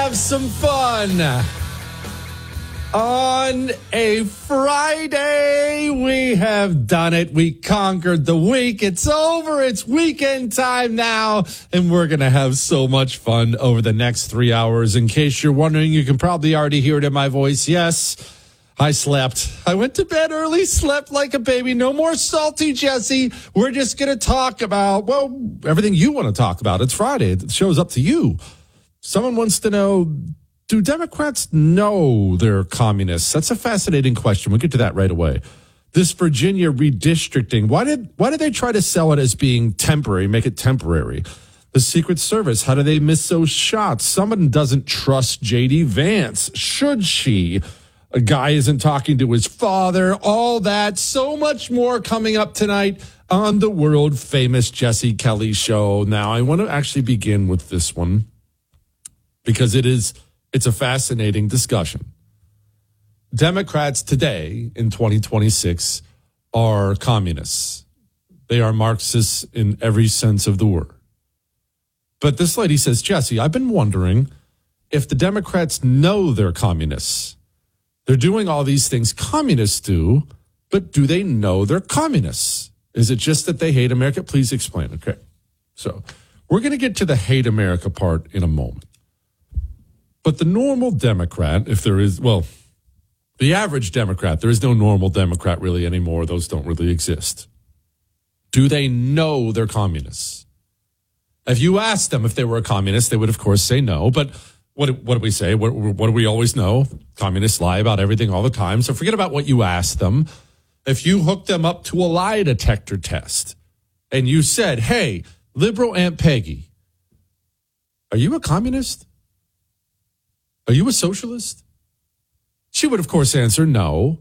have some fun. On a Friday, we have done it. We conquered the week. It's over. It's weekend time now, and we're going to have so much fun over the next 3 hours. In case you're wondering, you can probably already hear it in my voice. Yes, I slept. I went to bed early, slept like a baby. No more salty, Jesse. We're just going to talk about, well, everything you want to talk about. It's Friday. The show's up to you. Someone wants to know, do Democrats know they're communists? That's a fascinating question. We'll get to that right away. This Virginia redistricting, why did they try to sell it as being temporary, make it temporary? The Secret Service, how do they miss those shots? Someone doesn't trust J.D. Vance. Should she? A guy isn't talking to his father. All that, so much more coming up tonight on the world famous Jesse Kelly Show. Now, I want to actually begin with this one because it's a fascinating discussion. Democrats today in 2026 are communists. They are Marxists in every sense of the word. But this lady says, Jesse, I've been wondering if the Democrats know they're communists. They're doing all these things communists do, but do they know they're communists? Is it just that they hate America? Please explain. Okay. So we're going to get to the hate America part in a moment. But the normal Democrat, if there is, well, the average Democrat, there is no normal Democrat really anymore. Those don't really exist. Do they know they're communists? If you ask them if they were a communist, they would, of course, say no. But what do we say? What do we always know? Communists lie about everything all the time. So forget about what you ask them. If you hook them up to a lie detector test and you said, hey, liberal Aunt Peggy, are you a communist? Are you a socialist? She would, of course, answer no.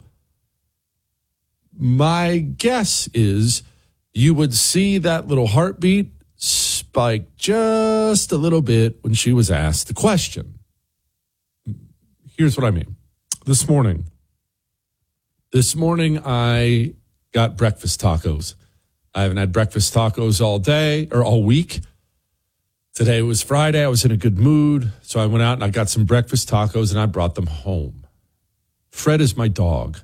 My guess is you would see that little heartbeat spike just a little bit when she was asked the question. Here's what I mean. This morning, I got breakfast tacos. I haven't had breakfast tacos all day or all week. Today was Friday. I was in a good mood. So I went out and I got some breakfast tacos and I brought them home. Fred is my dog.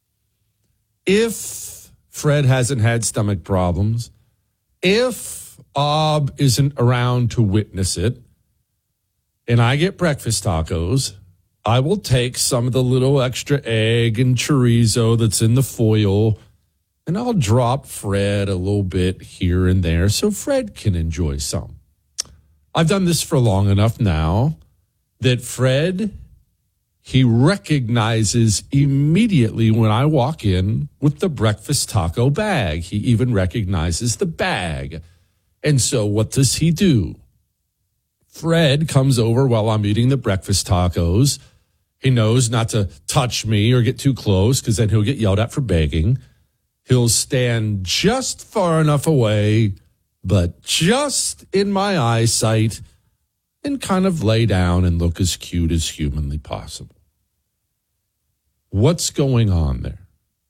If Fred hasn't had stomach problems, if Ob isn't around to witness it, and I get breakfast tacos, I will take some of the little extra egg and chorizo that's in the foil, and I'll drop Fred a little bit here and there so Fred can enjoy some. I've done this for long enough now that Fred, he recognizes immediately when I walk in with the breakfast taco bag. He even recognizes the bag. And so what does he do? Fred comes over while I'm eating the breakfast tacos. He knows not to touch me or get too close because then he'll get yelled at for begging. He'll stand just far enough away, but just in my eyesight, and kind of lay down and look as cute as humanly possible. What's going on there?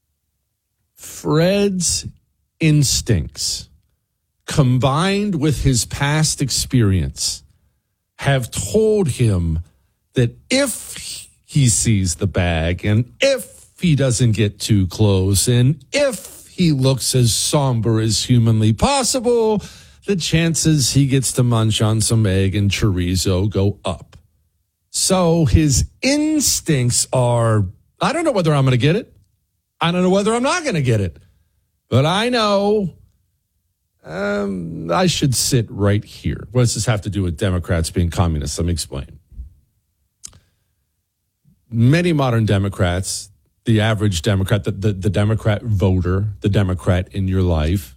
Fred's instincts, combined with his past experience, have told him that if he sees the bag and if he doesn't get too close and if he looks as somber as humanly possible, the chances he gets to munch on some egg and chorizo go up. So his instincts are, I don't know whether I'm going to get it. I don't know whether I'm not going to get it. But I know I should sit right here. What does this have to do with Democrats being communists? Let me explain. Many modern Democrats, the average Democrat, the Democrat voter, the Democrat in your life,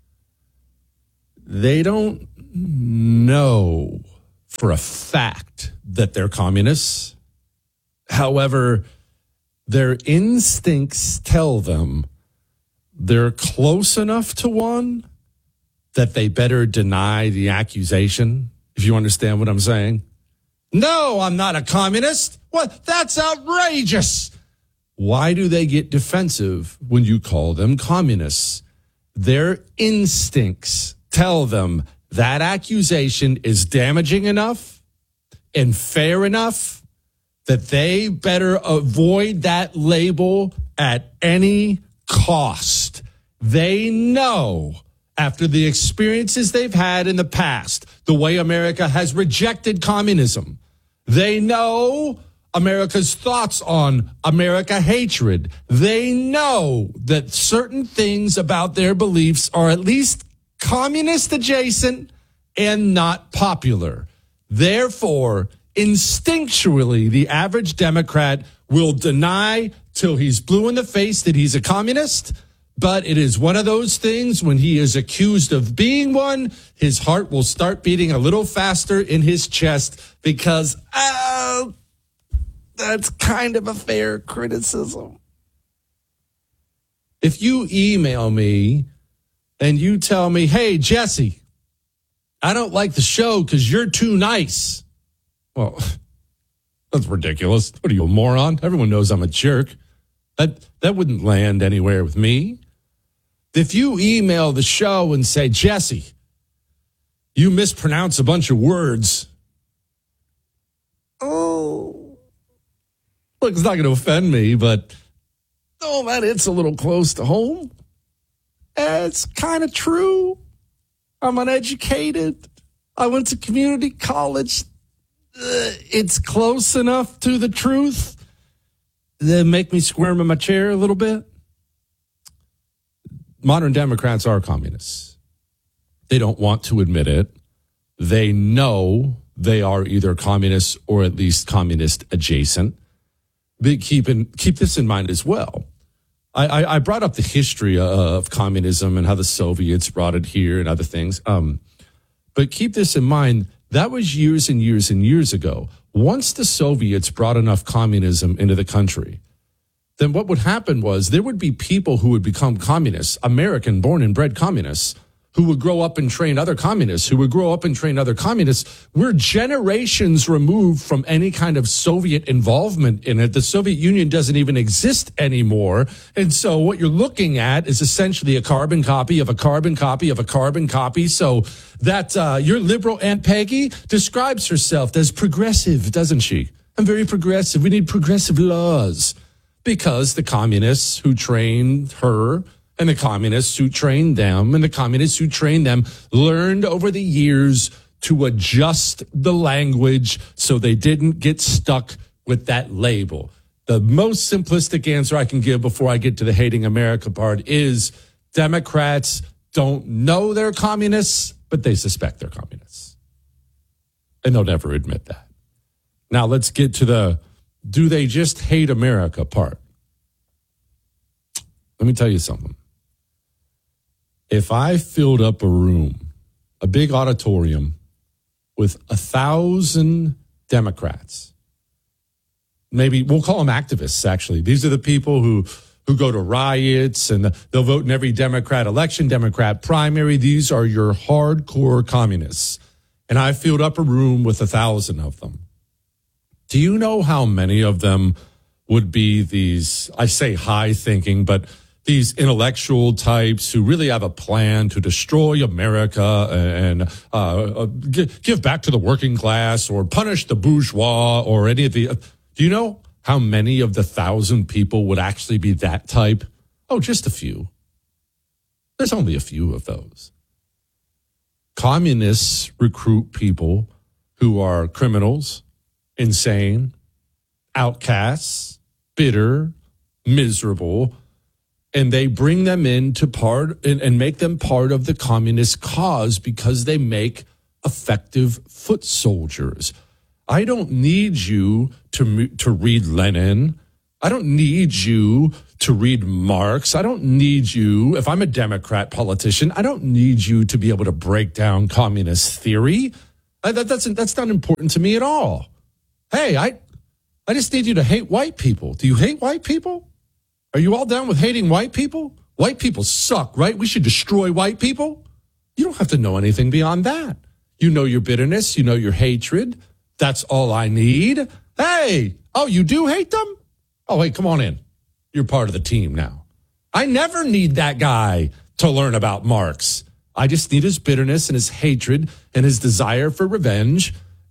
they don't know for a fact that they're communists. However, their instincts tell them they're close enough to one that they better deny the accusation, if you understand what I'm saying. No, I'm not a communist. What? That's outrageous. Why do they get defensive when you call them communists? Their instincts tell them that accusation is damaging enough, and fair enough that they better avoid that label at any cost. They know, after the experiences they've had in the past, the way America has rejected communism, they know America's thoughts on America hatred. They know that certain things about their beliefs are at least communist adjacent and not popular. Therefore, instinctually, the average Democrat will deny till he's blue in the face that he's a communist. But it is one of those things when he is accused of being one, his heart will start beating a little faster in his chest because, that's kind of a fair criticism. If you email me and you tell me, hey, Jesse, I don't like the show because you're too nice. Well, that's ridiculous. What are you, a moron? Everyone knows I'm a jerk. That wouldn't land anywhere with me. If you email the show and say, Jesse, you mispronounce a bunch of words. Oh, look, it's not going to offend me, but oh, man, it's a little close to home. It's kind of true. I'm uneducated. I went to community college. It's close enough to the truth that make me squirm in my chair a little bit. Modern Democrats are communists. They don't want to admit it. They know they are either communists or at least communist adjacent. But keep this in mind as well. I brought up the history of communism and how the Soviets brought it here and other things. But keep this in mind. That was years and years and years ago. Once the Soviets brought enough communism into the country, then what would happen was there would be people who would become communists, American born and bred communists, who would grow up and train other communists, who would grow up and train other communists. We're generations removed from any kind of Soviet involvement in it. The Soviet Union doesn't even exist anymore. And so what you're looking at is essentially a carbon copy of a carbon copy of a carbon copy. So that your liberal Aunt Peggy describes herself as progressive, doesn't she? I'm very progressive. We need progressive laws. Because the communists who trained her and the communists who trained them and the communists who trained them learned over the years to adjust the language so they didn't get stuck with that label. The most simplistic answer I can give before I get to the hating America part is Democrats don't know they're communists, but they suspect they're communists. And they'll never admit that. Now let's get to the do they just hate America part. Let me tell you something. If I filled up a room, a big auditorium with 1,000 Democrats, maybe we'll call them activists, actually. These are the people who go to riots and they'll vote in every Democrat election, Democrat primary. These are your hardcore communists. And I filled up a room with 1,000 of them. Do you know how many of them would be these, I say high thinking, but these intellectual types who really have a plan to destroy America and give back to the working class or punish the bourgeois or any of the, do you know how many of the 1,000 people would actually be that type? Oh, just a few. There's only a few of those. Communists recruit people who are criminals, insane, outcasts, bitter, miserable, and they bring them into part and make them part of the communist cause because they make effective foot soldiers. I don't need you to read Lenin. I don't need you to read Marx. I don't need you, if I'm a Democrat politician, I don't need you to be able to break down communist theory. That's not important to me at all. Hey, I just need you to hate white people. Do you hate white people? Are you all down with hating white people? White people suck, right? We should destroy white people. You don't have to know anything beyond that. You know your bitterness. You know your hatred. That's all I need. Hey, oh, you do hate them? Oh, hey, come on in. You're part of the team now. I never need that guy to learn about Marx. I just need his bitterness and his hatred and his desire for revenge.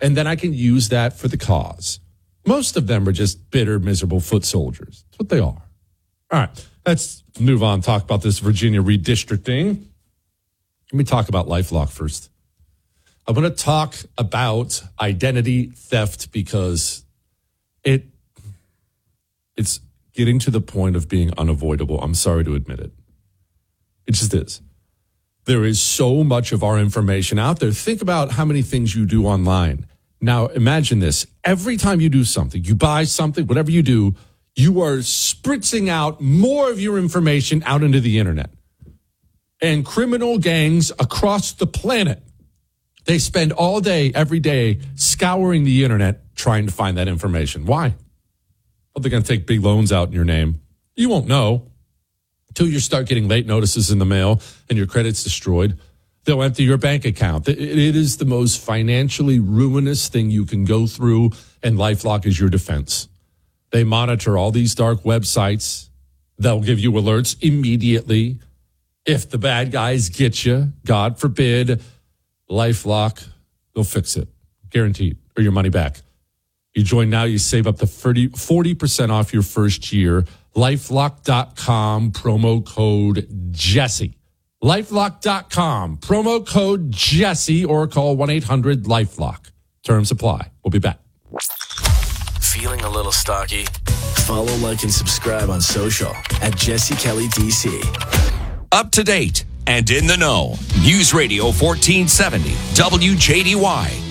And then I can use that for the cause. Most of them are just bitter, miserable foot soldiers. That's what they are. All right, let's move on, talk about this Virginia redistricting. Let me talk about LifeLock first. I want to talk about identity theft because it's getting to the point of being unavoidable. I'm sorry to admit it. It just is. There is so much of our information out there. Think about how many things you do online. Now, imagine this. Every time you do something, you buy something, whatever you do, you are spritzing out more of your information out into the internet. And criminal gangs across the planet, they spend all day, every day, scouring the internet trying to find that information. Why? Well, they're going to take big loans out in your name. You won't know until you start getting late notices in the mail and your credit's destroyed. They'll empty your bank account. It is the most financially ruinous thing you can go through, and LifeLock is your defense. They monitor all these dark websites. They'll give you alerts immediately. If the bad guys get you, God forbid, LifeLock, they'll fix it. Guaranteed. Or your money back. You join now, you save up to 40% off your first year. LifeLock.com, promo code Jesse. LifeLock.com, promo code Jesse, or call 1-800-LifeLock. Terms apply. We'll be back. Feeling a little stocky? Follow, like, and subscribe on social at Jesse Kelly DC. Up to date and in the know. News Radio 1470 WJDY.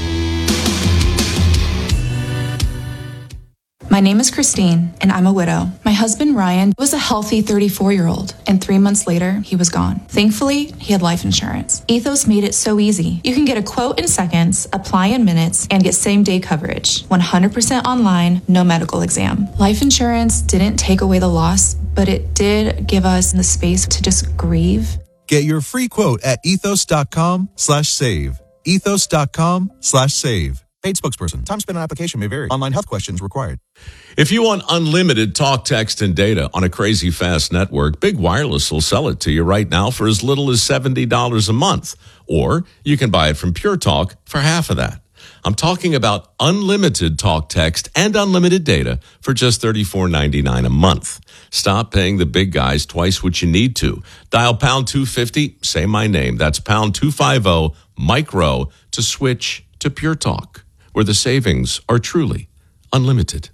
My name is Christine, and I'm a widow. My husband, Ryan, was a healthy 34-year-old, and 3 months later, he was gone. Thankfully, he had life insurance. Ethos made it so easy. You can get a quote in seconds, apply in minutes, and get same-day coverage. 100% online, no medical exam. Life insurance didn't take away the loss, but it did give us the space to just grieve. Get your free quote at ethos.com/save. Ethos.com/save. Paid spokesperson. Time spent on application may vary. Online health questions required. If you want unlimited talk, text, and data on a crazy fast network, Big Wireless will sell it to you right now for as little as $70 a month. Or you can buy it from Pure Talk for half of that. I'm talking about unlimited talk, text, and unlimited data for just $34.99 a month. Stop paying the big guys twice what you need to. Dial pound 250, say my name. That's pound 250, micro, to switch to Pure Talk, where the savings are truly unlimited.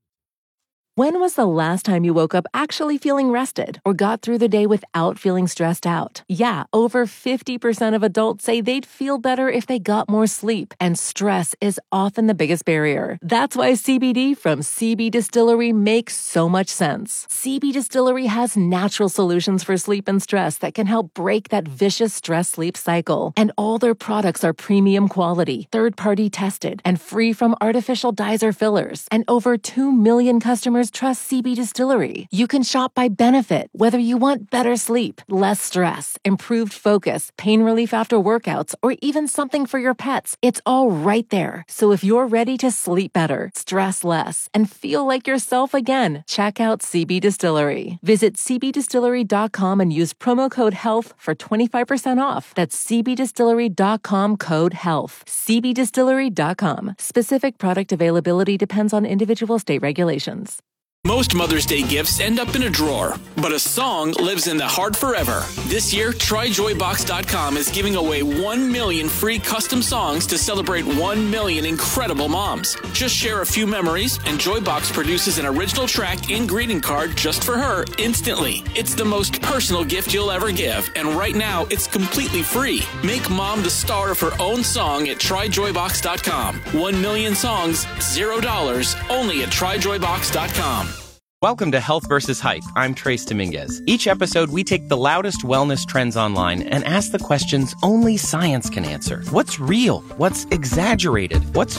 When was the last time you woke up actually feeling rested or got through the day without feeling stressed out? Yeah, over 50% of adults say they'd feel better if they got more sleep, and stress is often the biggest barrier. That's why CBD from CB Distillery makes so much sense. CB Distillery has natural solutions for sleep and stress that can help break that vicious stress-sleep cycle. And all their products are premium quality, third-party tested, and free from artificial dyes or fillers. And over 2 million customers trust CB Distillery. You can shop by benefit, whether you want better sleep, less stress, improved focus, pain relief after workouts, or even something for your pets. It's all right there. So if you're ready to sleep better, stress less, and feel like yourself again, check out CB Distillery. Visit cbdistillery.com and use promo code HEALTH for 25% off. That's cbdistillery.com, code HEALTH. cbdistillery.com. Specific product availability depends on individual state regulations. Most Mother's Day gifts end up in a drawer, but a song lives in the heart forever. This year, TryJoyBox.com is giving away 1 million free custom songs to celebrate 1 million incredible moms. Just share a few memories, and Joybox produces an original track and greeting card just for her instantly. It's the most personal gift you'll ever give, and right now, it's completely free. Make mom the star of her own song at TryJoyBox.com. 1 million songs, $0, only at TryJoyBox.com. Welcome to Health vs. Hype. I'm Trace Dominguez. Each episode, we take the loudest wellness trends online and ask the questions only science can answer. What's real? What's exaggerated? What's